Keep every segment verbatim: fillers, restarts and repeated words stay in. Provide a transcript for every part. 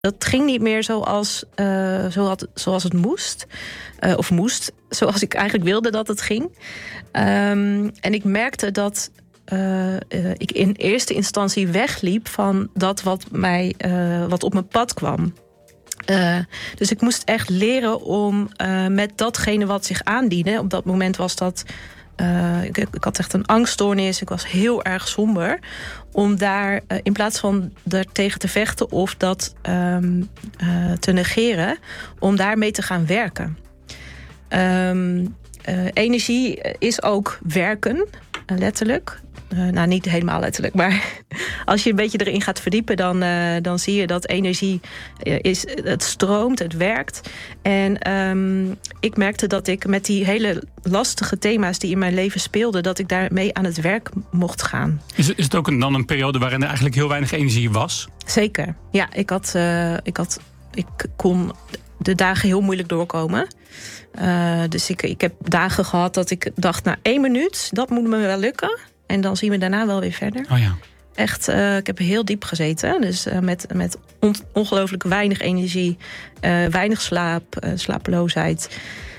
Dat ging niet meer zoals, uh, zoals, zoals het moest. Uh, of moest, zoals ik eigenlijk wilde dat het ging. Um, en ik merkte dat uh, uh, ik in eerste instantie wegliep van dat wat, mij, uh, wat op mijn pad kwam. Uh, dus ik moest echt leren om uh, met datgene wat zich aandiende. Op dat moment was dat... Uh, ik, ik had echt een angststoornis. Ik was heel erg somber. Om daar uh, in plaats van er tegen te vechten of dat um, uh, te negeren, om daarmee te gaan werken. Um, uh, energie is ook werken, uh, letterlijk. Uh, nou, niet helemaal letterlijk, maar als je een beetje erin gaat verdiepen, dan, uh, dan zie je dat energie uh, is, het stroomt, het werkt. En um, ik merkte dat ik met die hele lastige thema's die in mijn leven speelden, dat ik daarmee aan het werk mocht gaan. Is, is het ook een, dan een periode waarin er eigenlijk heel weinig energie was? Zeker. Ja, ik had, uh, ik had, ik kon de dagen heel moeilijk doorkomen. Uh, dus ik, ik heb dagen gehad dat ik dacht, nou, één minuut, dat moet me wel lukken. En dan zien we daarna wel weer verder. Oh ja. Echt, uh, ik heb heel diep gezeten. Dus uh, met, met on- ongelooflijk weinig energie. Uh, weinig slaap, uh, slapeloosheid.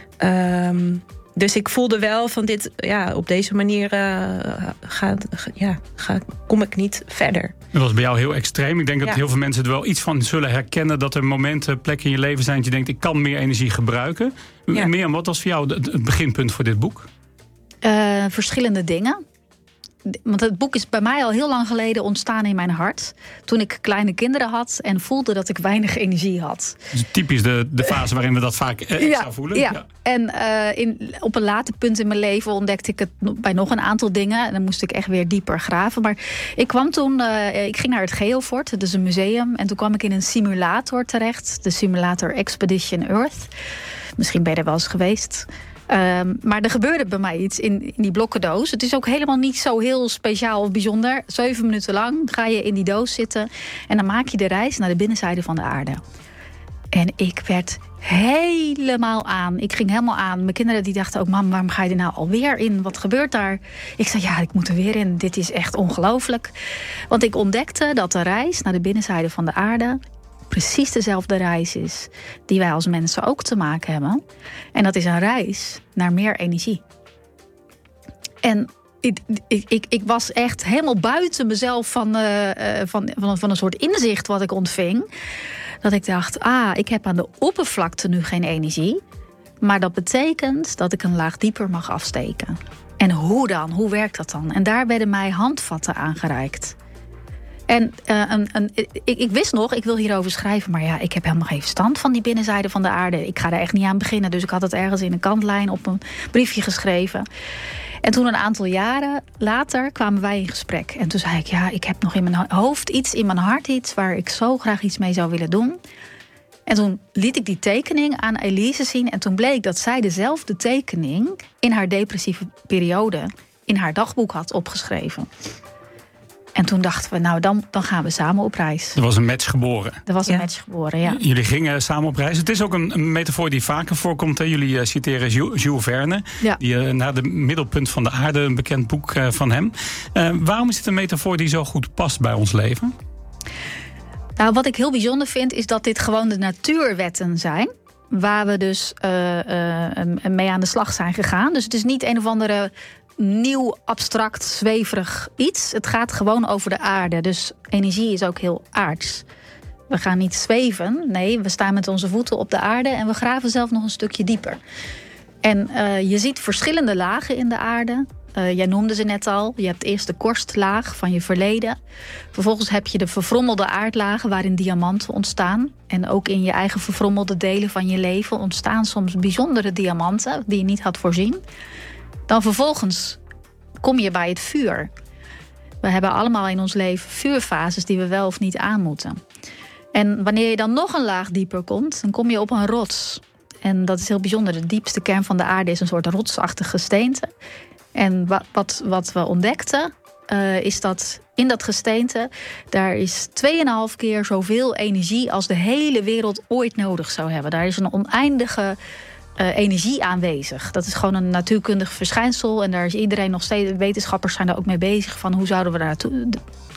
Um, dus ik voelde wel van dit... Ja, op deze manier uh, ga, ja, ga, kom ik niet verder. Dat was bij jou heel extreem. Ik denk dat ja. heel veel mensen er wel iets van zullen herkennen. Dat er momenten, plekken in je leven zijn dat je denkt, ik kan meer energie gebruiken. Ja. Mirjam, wat was voor jou het beginpunt voor dit boek? Uh, verschillende dingen. Want het boek is bij mij al heel lang geleden ontstaan in mijn hart. Toen ik kleine kinderen had en voelde dat ik weinig energie had. Dus typisch de, de fase waarin we dat vaak extra ja, voelen. Ja, ja. en uh, in, op een later punt in mijn leven ontdekte ik het bij nog een aantal dingen. En dan moest ik echt weer dieper graven. Maar ik kwam toen, uh, ik ging naar het Geofort, dat is een museum. En toen kwam ik in een simulator terecht. De simulator Expedition Earth. Misschien ben je er wel eens geweest. Um, maar er gebeurde bij mij iets in, in die blokkendoos. Het is ook helemaal niet zo heel speciaal of bijzonder. Zeven minuten lang ga je in die doos zitten en dan maak je de reis naar de binnenzijde van de aarde. En ik werd helemaal aan. Ik ging helemaal aan. Mijn kinderen die dachten ook, mam, waarom ga je er nou alweer in? Wat gebeurt daar? Ik zei, ja, ik moet er weer in. Dit is echt ongelooflijk. Want ik ontdekte dat de reis naar de binnenzijde van de aarde precies dezelfde reis is die wij als mensen ook te maken hebben. En dat is een reis naar meer energie. En ik, ik, ik, ik was echt helemaal buiten mezelf van, uh, van, van, van een soort inzicht wat ik ontving. Dat ik dacht, ah, ik heb aan de oppervlakte nu geen energie. Maar dat betekent dat ik een laag dieper mag afsteken. En hoe dan? Hoe werkt dat dan? En daar werden mij handvatten aangereikt. En uh, een, een, ik, ik wist nog, ik wil hierover schrijven, maar ja, ik heb helemaal geen verstand van die binnenzijde van de aarde. Ik ga er echt niet aan beginnen. Dus ik had het ergens in een kantlijn op een briefje geschreven. En toen een aantal jaren later kwamen wij in gesprek. En toen zei ik, ja, ik heb nog in mijn hoofd iets, in mijn hart iets waar ik zo graag iets mee zou willen doen. En toen liet ik die tekening aan Elise zien. En toen bleek dat zij dezelfde tekening in haar depressieve periode in haar dagboek had opgeschreven. En toen dachten we, nou, dan, dan gaan we samen op reis. Er was een match geboren. Er was een ja. match geboren, ja. Jullie gingen samen op reis. Het is ook een, een metafoor die vaker voorkomt. Hè. Jullie uh, citeren Jules, Jules Verne. Ja. Die uh, naar de middelpunt van de aarde, een bekend boek uh, van hem. Uh, waarom is het een metafoor die zo goed past bij ons leven? Nou, wat ik heel bijzonder vind, is dat dit gewoon de natuurwetten zijn. Waar we dus uh, uh, mee aan de slag zijn gegaan. Dus het is niet een of andere nieuw, abstract, zweverig iets. Het gaat gewoon over de aarde. Dus energie is ook heel aards. We gaan niet zweven. Nee, we staan met onze voeten op de aarde en we graven zelf nog een stukje dieper. En uh, je ziet verschillende lagen in de aarde. Uh, jij noemde ze net al. Je hebt eerst de korstlaag van je verleden. Vervolgens heb je de verfrommelde aardlagen waarin diamanten ontstaan. En ook in je eigen verfrommelde delen van je leven ontstaan soms bijzondere diamanten die je niet had voorzien. Dan vervolgens kom je bij het vuur. We hebben allemaal in ons leven vuurfases die we wel of niet aan moeten. En wanneer je dan nog een laag dieper komt, dan kom je op een rots. En dat is heel bijzonder. De diepste kern van de aarde is een soort rotsachtig gesteente. En wat, wat, wat we ontdekten, uh, is dat in dat gesteente, daar is tweeënhalf keer zoveel energie als de hele wereld ooit nodig zou hebben. Daar is een oneindige Uh, energie aanwezig. Dat is gewoon een natuurkundig verschijnsel. En daar is iedereen nog steeds, wetenschappers zijn daar ook mee bezig van hoe zouden we daartoe,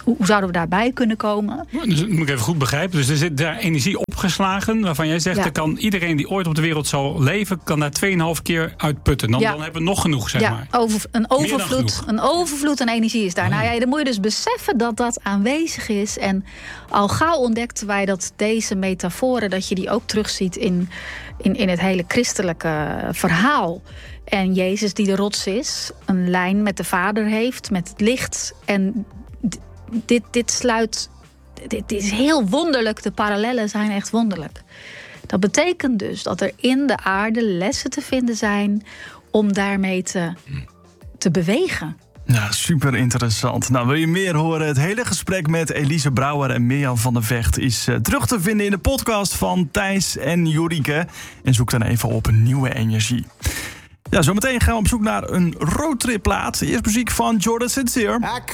hoe, hoe zouden we daarbij kunnen komen? Dus dat moet ik even goed begrijpen. Dus er zit daar energie opgeslagen waarvan jij zegt... Ja. er kan iedereen die ooit op de wereld zal leven... kan daar tweeënhalf keer uitputten. Dan, Ja. dan hebben we nog genoeg, zeg ja, maar. over, een, overvloed, genoeg. een overvloed aan energie is daar. Oh, ja. Nou ja, dan moet je dus beseffen dat dat aanwezig is. En al gauw ontdekten wij dat deze metaforen... dat je die ook terugziet in, in, in het hele christelijke verhaal. En Jezus die de rots is, een lijn met de Vader heeft, met het licht. En d- dit, dit sluit... Dit, dit is heel wonderlijk. De parallellen zijn echt wonderlijk. Dat betekent dus dat er in de aarde lessen te vinden zijn... om daarmee te, te bewegen. Ja, super interessant. Nou, wil je meer horen? Het hele gesprek met Elise Brouwer en Mirjam van der Vecht... is uh, terug te vinden in de podcast van Thijs en Jorike. En zoek dan even op Nieuwe Energie. Ja, zometeen gaan we op zoek naar een roadtripplaat. Eerst muziek van Jordan Sincere.